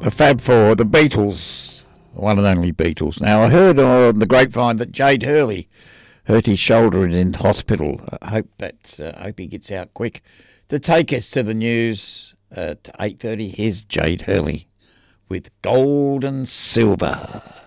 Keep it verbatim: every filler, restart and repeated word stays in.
the Fab Four, the Beatles, the one and only Beatles. Now, I heard on the grapevine that Jade Hurley hurt his shoulder and in hospital. I hope that uh, hope he gets out quick. To take us to the news at eight thirty, here's Jade Hurley with Gold and Silver.